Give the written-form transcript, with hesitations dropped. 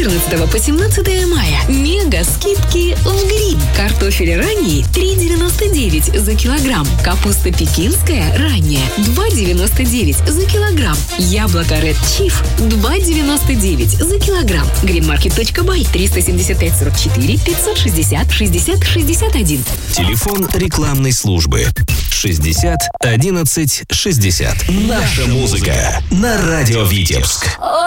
14 по 17 мая. Мега скидки в Грин. Картофель ранний 3,99 за килограмм. Капуста пекинская ранняя 2,99 за килограмм. Яблоко Red Chief 2,99 за килограмм. Greenmarket.by 375 44 560 60 61. Телефон рекламной службы 60 11 60. Наша музыка на радио Витебск.